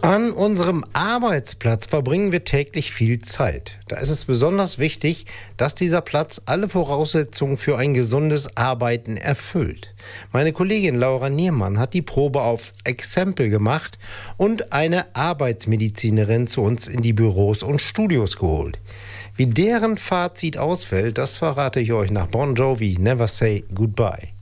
An unserem Arbeitsplatz verbringen wir täglich viel Zeit. Da ist es besonders wichtig, dass dieser Platz alle Voraussetzungen für ein gesundes Arbeiten erfüllt. Meine Kollegin Laura Niermann hat die Probe aufs Exempel gemacht und eine Arbeitsmedizinerin zu uns in die Büros und Studios geholt. Wie deren Fazit ausfällt, das verrate ich euch nach Bon Jovi, Never Say Goodbye.